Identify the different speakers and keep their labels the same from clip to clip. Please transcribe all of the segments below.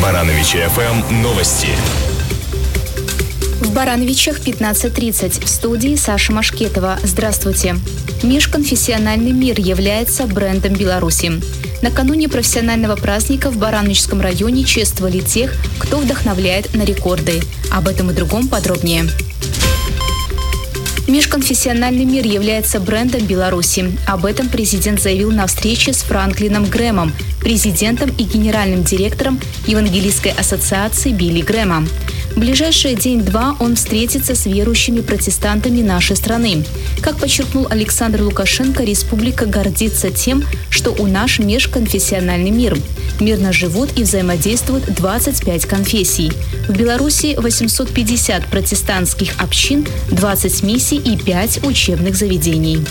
Speaker 1: Барановичи ФМ новости.
Speaker 2: В Барановичах 15:30. В студии Саша Машкетова. Здравствуйте. Межконфессиональный мир является брендом Беларуси. Накануне профессионального праздника в Барановичском районе чествовали тех, кто вдохновляет на рекорды. Об этом и другом подробнее. Межконфессиональный мир является брендом Беларуси. Об этом президент заявил на встрече с Франклином Грэмом, президентом и генеральным директором Евангелийской ассоциации Билли Грэма. В ближайшие день-два он встретится с верующими протестантами нашей страны. Как подчеркнул Александр Лукашенко, республика гордится тем, что у нас межконфессиональный мир. Мирно живут и взаимодействуют 25 конфессий. В Беларуси 850 протестантских общин, 20 миссий и 5 учебных заведений.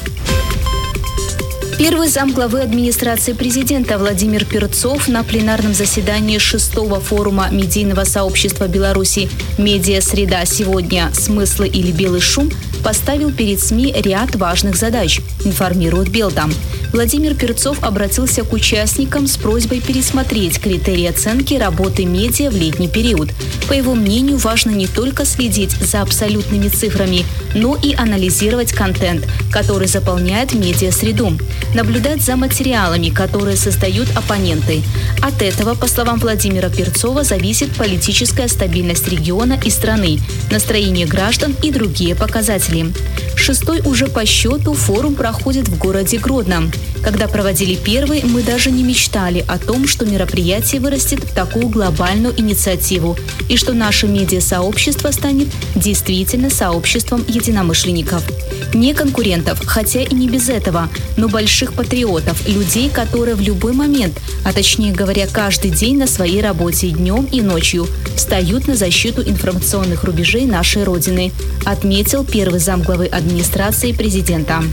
Speaker 2: Первый замглавы администрации президента Владимир Перцов на пленарном заседании 6-го форума медийного сообщества Беларуси «Медиа-среда сегодня. Смыслы или белый шум» поставил перед СМИ ряд важных задач, информирует Белта. Владимир Перцов обратился к участникам с просьбой пересмотреть критерии оценки работы медиа в летний период. По его мнению, важно не только следить за абсолютными цифрами, но и анализировать контент, который заполняет медиа-среду, наблюдать за материалами, которые создают оппоненты. От этого, по словам Владимира Перцова, зависит политическая стабильность региона и страны, настроение граждан и другие показатели. 6-й уже по счету форум проходит в городе Гродно. Когда проводили первый, мы даже не мечтали о том, что мероприятие вырастет в такую глобальную инициативу и что наше медиа-сообщество станет действительно сообществом единомышленников. Не конкурентов, хотя и не без этого, но больших патриотов, людей, которые в любой момент, а точнее говоря, каждый день на своей работе днем и ночью встают на защиту информационных рубежей нашей Родины, отметил первый замглавы администрации президента.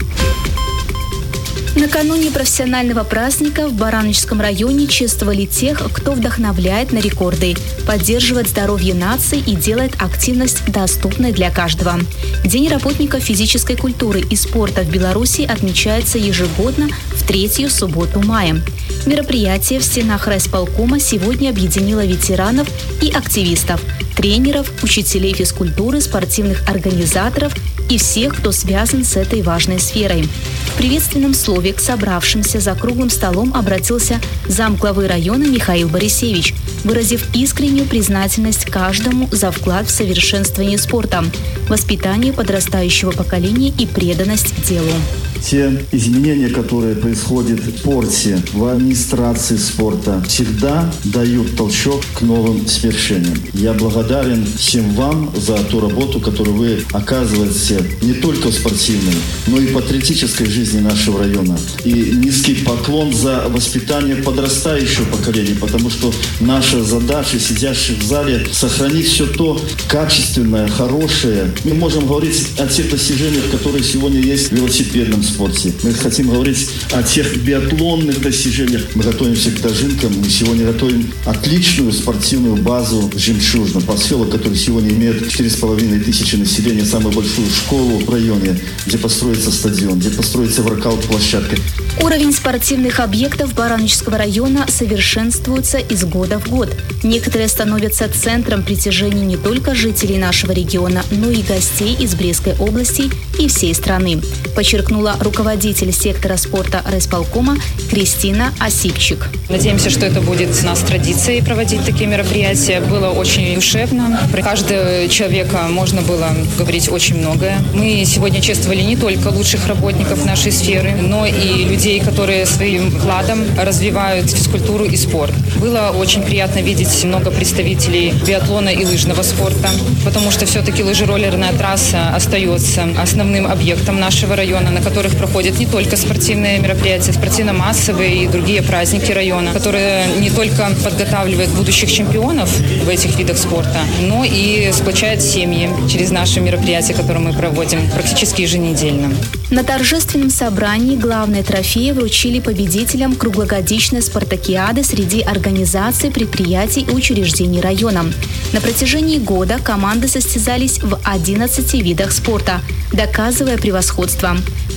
Speaker 2: Накануне профессионального праздника в Барановичском районе чествовали тех, кто вдохновляет на рекорды, поддерживает здоровье нации и делает активность доступной для каждого. День работников физической культуры и спорта в Беларуси отмечается ежегодно в 3-ю субботу мая. Мероприятие в стенах райисполкома сегодня объединило ветеранов и активистов, тренеров, учителей физкультуры, спортивных организаторов и всех, кто связан с этой важной сферой. В приветственном слове к собравшимся за круглым столом обратился замглавы района Михаил Борисевич, выразив искреннюю признательность каждому за вклад в совершенствование спорта, воспитание подрастающего поколения и преданность делу.
Speaker 3: Те изменения, которые происходят в спорте, в администрации спорта, всегда дают толчок к новым свершениям. Я благодарен всем вам за ту работу, которую вы оказываете не только в спортивной, но и патриотической жизни нашего района. И низкий поклон за воспитание подрастающего поколения, потому что наша задача, сидящих в зале, сохранить все то качественное, хорошее. Мы можем говорить о тех достижениях, которые сегодня есть в велосипедном спорте. Мы хотим говорить о тех биатлонных достижениях. Мы готовимся к дожинкам. Мы сегодня готовим отличную спортивную базу «Жемчужина», поселок, который сегодня имеет 4500 населения, самую большую школу в районе, где построится стадион, где построится воркаут-площадка.
Speaker 2: Уровень спортивных объектов Барановичского района совершенствуется из года в год. Некоторые становятся центром притяжения не только жителей нашего региона, но и гостей из Брестской области и всей страны, подчеркнула руководитель сектора спорта райисполкома Кристина Осипчик.
Speaker 4: Надеемся, что это будет у нас традицией проводить такие мероприятия. Было очень душевно. Про каждого человека можно было говорить очень многое. Мы сегодня чествовали не только лучших работников нашей сферы, но и людей, которые своим вкладом развивают физкультуру и спорт. Было очень приятно видеть много представителей биатлона и лыжного спорта, потому что все-таки лыжероллерная трасса остается основным объектом нашего района, на которых проходят не только спортивные мероприятия, спортивно-массовые и другие праздники района, которые не только подготавливают будущих чемпионов в этих видах спорта, но и сплочают семьи через наши мероприятия, которые мы проводим практически еженедельно.
Speaker 2: На торжественном собрании главные трофеи вручили победителям круглогодичной спартакиады среди организаций, предприятий и учреждений района. На протяжении года команды состязались в 11 видах спорта, доказывая превосходство.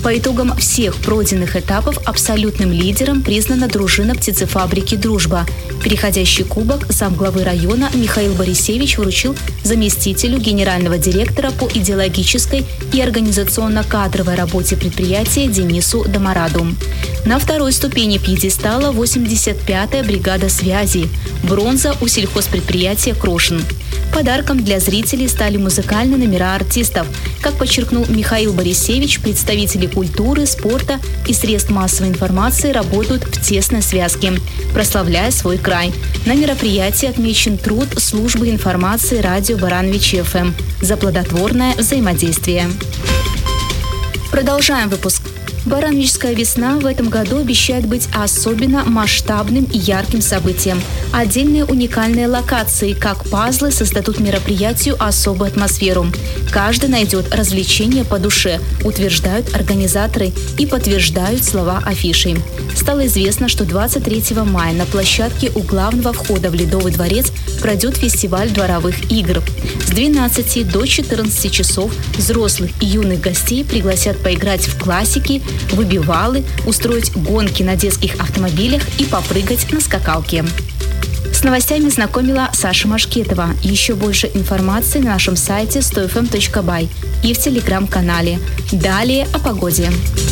Speaker 2: По итогам всех пройденных этапов абсолютным лидером признана дружина птицефабрики «Дружба». Переходящий кубок замглавы района Михаил Борисевич вручил заместителю генерального директора по идеологической и организационно-кадровой работе предприятия Денису Домараду. На второй ступени пьедестала 85-я бригада связи. Бронза у сельхозпредприятия «Крошин». Подарком для зрителей стали музыкальные номера артистов. Как подчеркнул Михаил Борисевич, представители культуры, спорта и средств массовой информации работают в тесной связке, прославляя свой край. На мероприятии отмечен труд службы информации радио Барановичи ФМ за плодотворное взаимодействие. Продолжаем выпуск. Барановичская весна в этом году обещает быть особенно масштабным и ярким событием. Отдельные уникальные локации, как пазлы, создадут мероприятию особую атмосферу. Каждый найдет развлечение по душе, утверждают организаторы и подтверждают слова афиши. Стало известно, что 23 мая на площадке у главного входа в Ледовый дворец пройдет фестиваль дворовых игр. С 12 до 14 часов взрослых и юных гостей пригласят поиграть в классики, выбивалы, устроить гонки на детских автомобилях и попрыгать на скакалке. С новостями знакомила Саша Машкетова. Еще больше информации на нашем сайте 100fm.by и в телеграм-канале. Далее о погоде.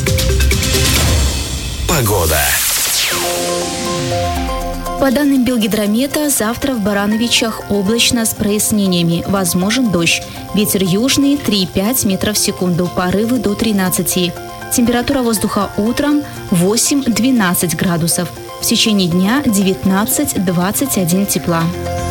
Speaker 1: Погода.
Speaker 2: По данным Белгидромета, завтра в Барановичах облачно с прояснениями. Возможен дождь. Ветер южный 3,5 метров в секунду. Порывы до 13. Температура воздуха утром 8-12 градусов. В течение дня 19-21 тепла.